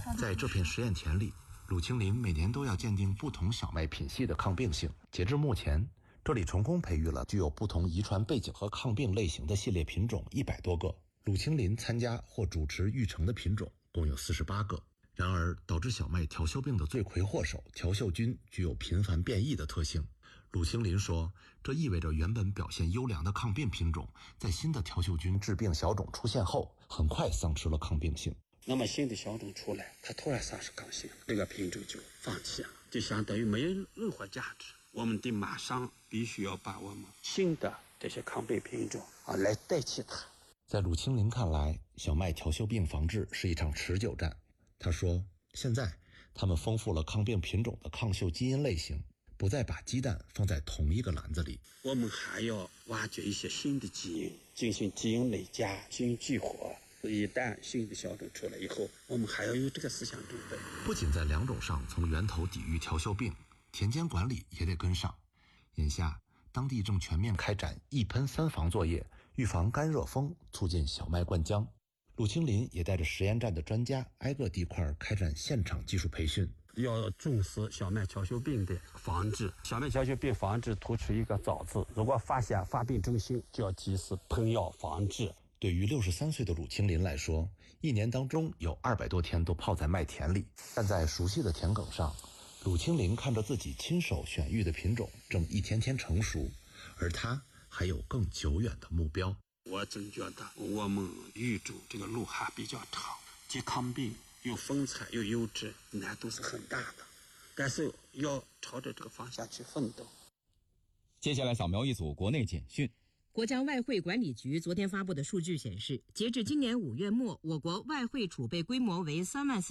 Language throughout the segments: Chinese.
在这片实验田里，鲁清林每年都要鉴定不同小麦品系的抗病性。截至目前，这里成功培育了具有不同遗传背景和抗病类型的系列品种100多个。鲁清林参加或主持育成的品种共有48个。然而，导致小麦调锈病的罪魁祸首调锈菌具有频繁变异的特性。鲁清林说，这意味着原本表现优良的抗病品种，在新的调锈菌致病小种出现后，很快丧失了抗病性。 那么新的小种出来，它突然丧失抗性，这个品种就放弃了，就相当于没有任何价值。我们得马上必须要把我们新的这些抗病品种来代替它。 在鲁清林看来，小麦调锈病防治是一场持久战。他说，现在他们丰富了抗病品种的抗锈基因类型，不再把鸡蛋放在同一个篮子里。 我们还要挖掘一些新的基因，进行基因累加、基因聚合。一旦新的小种出来以后，我们还要有这个思想准备。 不仅在两种上从源头抵御调锈病，田间管理也得跟上。眼下，当地正全面开展一喷三防作业，预防干热风，促进小麦灌浆。鲁清林也带着实验站的专家挨个地块开展现场技术培训， 要重视小麦调锈病的防治。小麦调锈病防治突出一个早字，如果发现发病征象，就要及时喷药防治。 对于63岁的鲁清林来说，一年当中有200多天都泡在麦田里，站在熟悉的田埂上，鲁清林看着自己亲手选育的品种正一天天成熟，而他还有更久远的目标。 我真觉得我们育种这个路还比较长，既抗病又风采又优质，难度是很大的，但是要朝着这个方向去奋斗。 接下来扫描一组国内简讯。 国家外汇管理局昨天发布的数据显示，截至今年5月末，我国外汇储备规模为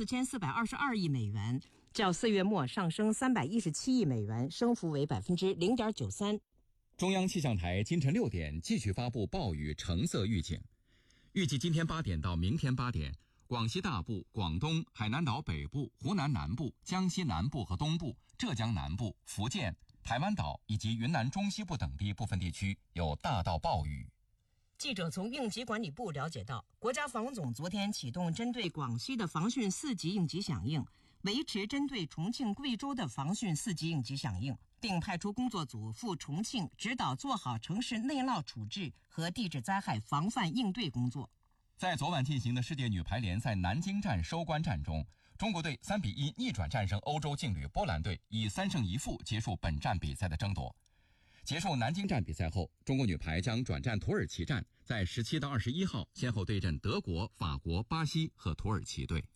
34422亿美元，较4月末上升317亿美元，升幅为0.93%。 中央气象台今晨6点继续发布暴雨橙色预警，预计今天8点到明天8点，广西大部、广东、海南岛北部、湖南南部、江西南部和东部、浙江南部、福建、台湾岛以及云南中西部等地部分地区有大到暴雨。 记者从应急管理部了解到，国家防总昨天启动针对广西的防汛4级应急响应，维持针对重庆、贵州的防汛4级应急响应，并派出工作组赴重庆指导做好城市内涝处置和地质灾害防范应对工作。 在昨晚进行的世界女排联赛南京站收官战中，中国队3-1逆转战胜欧洲劲旅波兰队，以3胜1负结束本站比赛的争夺。结束南京站比赛后，中国女排将转战土耳其站，在17到21号先后对阵德国、法国、巴西和土耳其队。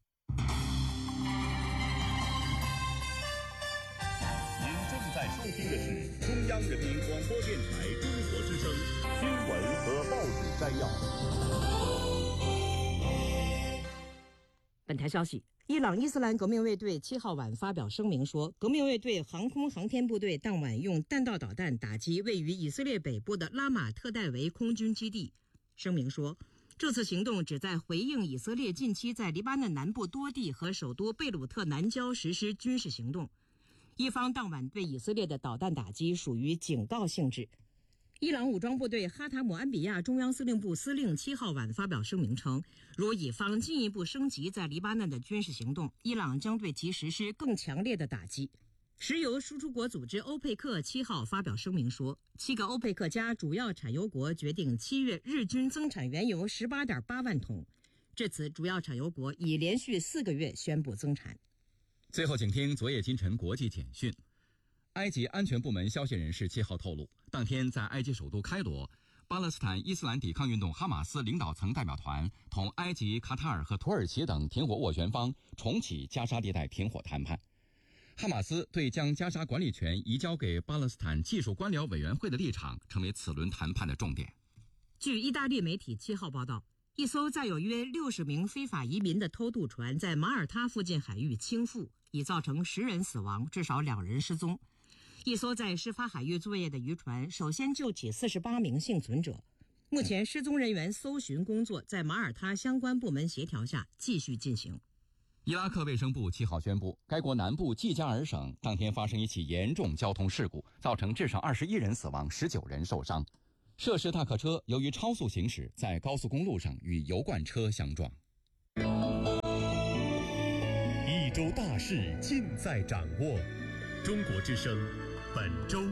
您正在收听的是中央人民广播电台中国之声新闻和报纸摘要。 本台消息，伊朗伊斯兰革命卫队7号晚发表声明说，革命卫队航空航天部队当晚用弹道导弹打击位于以色列北部的拉马特戴维空军基地。声明说，这次行动旨在回应以色列近期在黎巴嫩南部多地和首都贝鲁特南郊实施军事行动。伊方当晚对以色列的导弹打击属于警告性质。伊朗武装部队哈塔姆安比亚中央司令部司令7号晚发表声明称，如以方进一步升级在黎巴嫩的军事行动，伊朗将对其实施更强烈的打击。石油输出国组织欧佩克7号发表声明说，7个欧佩克加主要产油国决定7月日均增产原油 18.8 万桶，至此主要产油国已连续4个月宣布增产。 最后请听昨夜今晨国际简讯。埃及安全部门消息人士7号透露，当天在埃及首都开罗，巴勒斯坦伊斯兰抵抗运动哈马斯领导层代表团同埃及、卡塔尔和土耳其等停火斡旋方重启加沙地带停火谈判。哈马斯对将加沙管理权移交给巴勒斯坦技术官僚委员会的立场成为此轮谈判的重点。 据意大利媒体7号报道，一艘载有约60名非法移民的偷渡船在马耳他附近海域倾覆，已造成10人死亡，至少2人失踪。一艘在事发海域作业的渔船首先救起48名幸存者，目前失踪人员搜寻工作在马耳他相关部门协调下继续进行。 伊拉克卫生部7号宣布，该国南部季加尔省当天发生一起严重交通事故，造成至少21人死亡，19人受伤。涉事大客车由于超速行驶，在高速公路上与油罐车相撞。 州大事尽在掌握。中国之声，本周。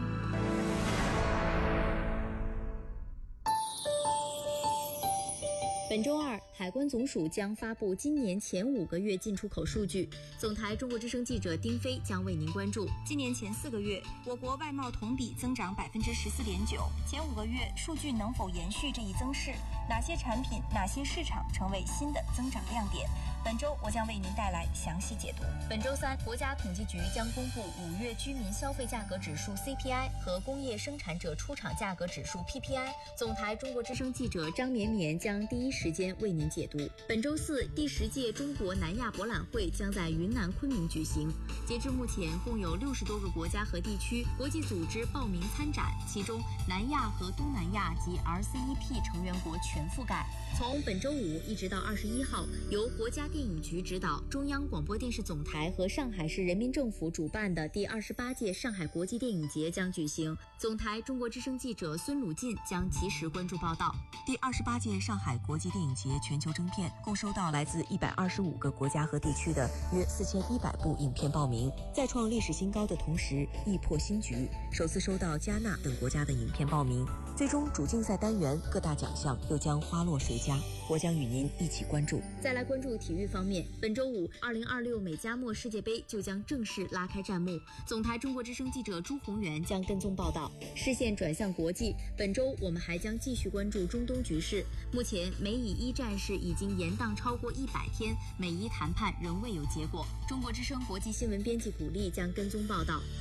本周二，海关总署将发布今年前5个月进出口数据。总台中国之声记者丁飞将为您关注。 今年前4个月，我国外贸同比增长14.9%。前5个月数据能否延续这一增势？哪些产品、哪些市场成为新的增长亮点？本周我将为您带来详细解读。 本周三，国家统计局将公布5月居民消费价格指数 CPI 和工业生产者出厂价格指数 PPI。总台中国之声记者张绵绵将第一时间为您解读。本周四，第10届中国南亚博览会将在云南昆明举行。截至目前，共有60多个国家和地区、国际组织报名参展，其中南亚和东南亚及 RCEP 成员国全覆盖。从本周5一直到21号，由国家电影局指导，中央广播电视总台和上海市人民政府主办的第28届上海国际电影节将举行。总台中国之声记者孙鲁进将及时关注报道。 第28届上海国际电影节全球征片共收到来自125个国家和地区的约4100部影片报名，在创历史新高的同时亦破新局，首次收到加纳等国家的影片报名。最终主竞赛单元各大奖项又将花落谁家，我将与您一起关注。 再来关注体育方面，本周5，2026美加墨世界杯就将正式拉开战幕。总台中国之声记者朱宏元将跟踪报道。视线转向国际，本周我们还将继续关注中东局势。目前，美以1战事已经延宕超过100天，美伊谈判仍未有结果。中国之声国际新闻编辑古丽将跟踪报道。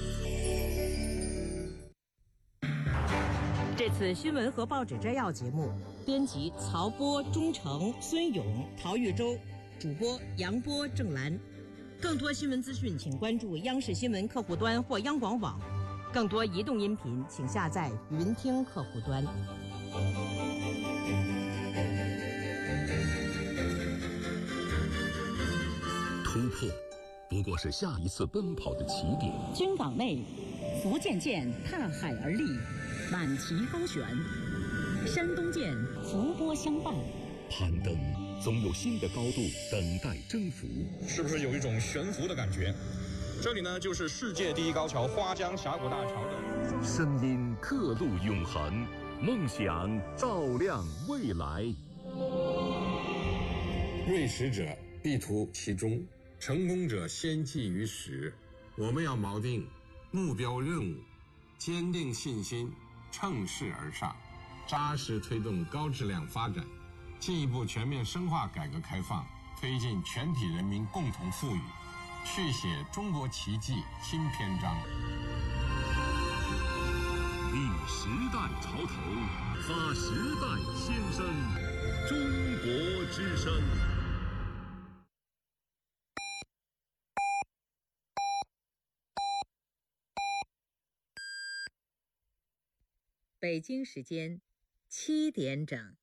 这次新闻和报纸摘要节目，编辑曹波、钟诚、孙勇、陶玉洲，主播杨波、郑兰。更多新闻资讯，请关注央视新闻客户端或央广网。更多移动音频，请下载云听客户端。 突破不过是下一次奔跑的起点。 军港内，福建舰踏海而立，满旗高悬；山东舰伏波相伴。 攀登总有新的高度等待征服， 是不是有一种悬浮的感觉？这里呢，就是世界第一高桥花江峡谷大桥的声音刻录永恒，梦想照亮未来。 锐识者必图其中，成功者先记于始。我们要锚定目标任务，坚定信心，乘势而上，扎实推动高质量发展，进一步全面深化改革开放，推进全体人民共同富裕，续写中国奇迹新篇章。 立时代潮头，发时代先声，中国之声。 北京时间7点整。